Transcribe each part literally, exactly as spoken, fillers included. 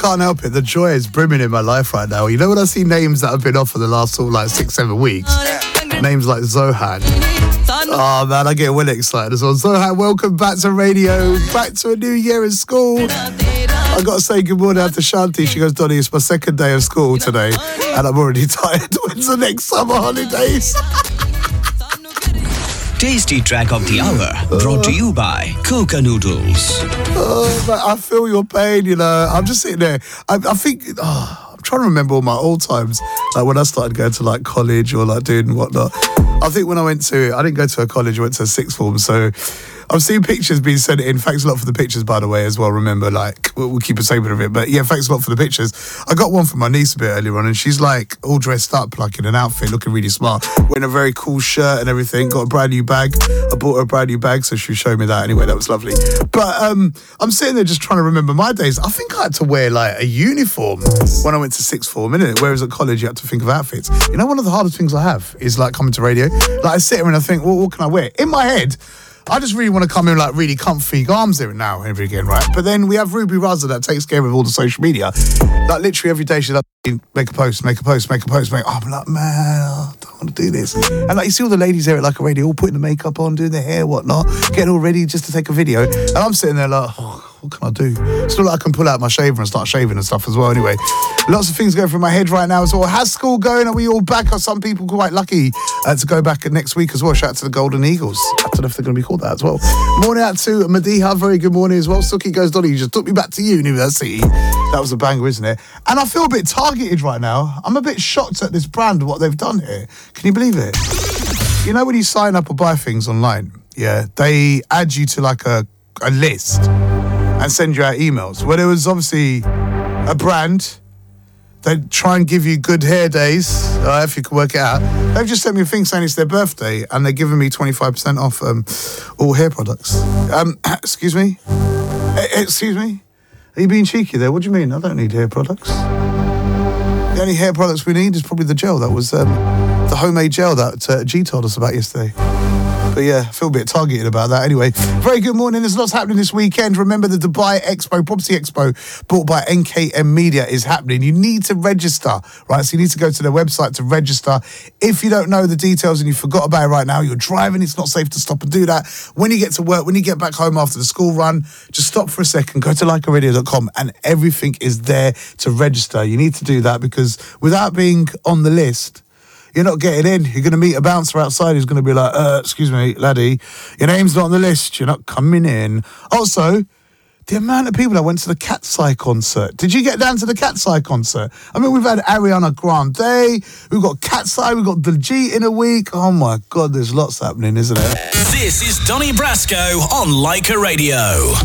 can't help it. The joy is brimming in my life right now. You know when I see names that have been off for the last sort of like six, seven weeks? Names like Zohan. Oh man, I get well excited as well. Zohan, welcome back to radio. Back to a new year in school. I got to say good morning to Shanti. She goes, Donny, it's my second day of school today and I'm already tired. When's the next summer holidays? Tasty track of the hour, brought to you by Coca Noodles. Oh, man, I feel your pain, you know. I'm just sitting there. I, I think, oh, I'm trying to remember all my old times, like when I started going to like college or like doing whatnot. I think when I went to, I didn't go to a college, I went to a sixth form, so I've seen pictures being sent in. Thanks a lot for the pictures, by the way, as well. Remember, like, we'll, we'll keep a saving of it. But yeah, thanks a lot for the pictures. I got one from my niece a bit earlier on, and she's like all dressed up, like in an outfit, looking really smart, wearing a very cool shirt and everything. Got a brand new bag. I bought her a brand new bag, so she showed me that. Anyway, that was lovely. But um, I'm sitting there just trying to remember my days. I think I had to wear like a uniform when I went to sixth form, innit? Whereas at college, you had to think of outfits. You know, one of the hardest things I have is like coming to radio. Like I sit here and I think, well, what can I wear? In my head, I just really want to come in like really comfy arms there now every again, right? But then we have Ruby Raza that takes care of all the social media. Like literally every day she's like, make a post, make a post, make a post, make. Oh, I'm like, man, I don't want to do this. And like you see all the ladies there at like a radio, all putting the makeup on, doing their hair, whatnot, getting all ready just to take a video. And I'm sitting there like, oh, what can I do? It's not like I can pull out my shaver and start shaving and stuff as well. Anyway, lots of things going through my head right now as well. How's school going? Are we all back? Are some people quite lucky uh, to go back next week as well? Shout out to the Golden Eagles. I don't know if they're going to be called that as well. Morning out to Madiha. Very good morning as well. Suki goes, Donny, you just took me back to university. That was a banger, isn't it? And I feel a bit targeted right now. I'm a bit shocked at this brand, what they've done here. Can you believe it? You know when you sign up or buy things online, yeah, they add you to like a, a list and send you out emails. Well, there was obviously a brand. They try and give you good hair days, uh, if you can work it out. They've just sent me a thing saying it's their birthday and they're giving me twenty-five percent off um, all hair products. Um, excuse me? Excuse me? Are you being cheeky there? What do you mean? I don't need hair products. The only hair products we need is probably the gel. That was um, the homemade gel that uh, G told us about yesterday. But yeah, I feel a bit targeted about that. Anyway, very good morning. There's lots happening this weekend. Remember the Dubai Expo, Property Expo, bought by N K M Media, is happening. You need to register, right? So you need to go to their website to register. If you don't know the details and you forgot about it right now, you're driving, it's not safe to stop and do that. When you get to work, when you get back home after the school run, just stop for a second, go to like a radio dot com and everything is there to register. You need to do that because without being on the list, you're not getting in. You're going to meet a bouncer outside who's going to be like, uh, excuse me, laddie, your name's not on the list. You're not coming in. Also, the amount of people that went to the Cat's Eye concert. Did you get down to the Cat's Eye concert? I mean, we've had Ariana Grande, we've got Cat's Eye, we've got Diljit in a week. Oh my God, there's lots happening, isn't there? This is Donny Brasco on Leica Radio.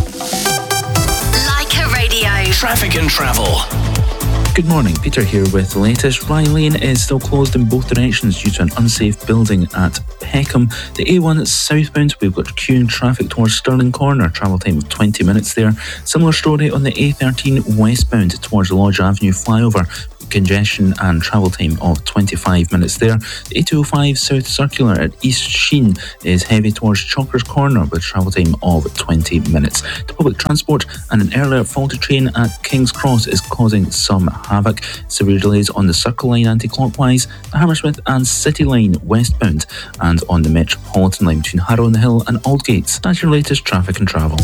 Leica Radio. Traffic and travel. Good morning, Peter here with the latest. Rye Lane is still closed in both directions due to an unsafe building at Peckham. The A one southbound, we've got queuing traffic towards Stirling Corner, travel time of twenty minutes there. Similar story on the A thirteen westbound towards Lodge Avenue flyover. Congestion and travel time of twenty-five minutes there. The A two oh five South Circular at East Sheen is heavy towards Chalkers Corner with travel time of twenty minutes. The public transport and an earlier faulty train at King's Cross is causing some havoc. Severe delays on the Circle Line anti-clockwise, the Hammersmith and City Line westbound, and on the Metropolitan Line between Harrow on the Hill and Aldgate. That's your latest traffic and travel.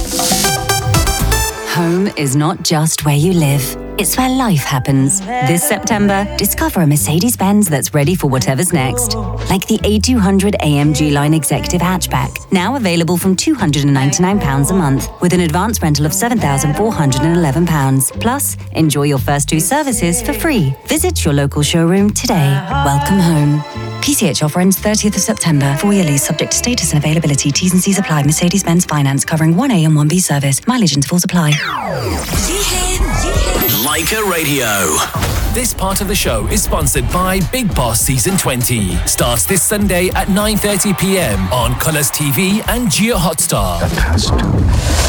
Home is not just where you live. It's where life happens. This September, discover a Mercedes-Benz that's ready for whatever's next. Like the A two hundred A M G Line Executive Hatchback, now available from two hundred ninety-nine pounds a month, with an advance rental of seven thousand four hundred eleven pounds. Plus, enjoy your first two services for free. Visit your local showroom today. Welcome home. P C H offer ends thirtieth of September. Four-year lease subject to status and availability. T's and C's apply. Mercedes-Benz Finance covering one A and one B service. Mileage intervals apply. Leica Radio. This part of the show is sponsored by Big Boss Season twenty. Starts this Sunday at nine thirty p m on Colours T V and Geo Hotstar. That has to